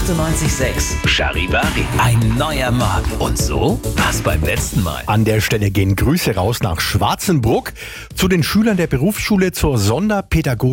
98,6. Charivari. Ein neuer Morgen. Und so war's beim letzten Mal. An der Stelle gehen Grüße raus nach Schwarzenburg zu den Schülern der Berufsschule zur Sonderpädagogik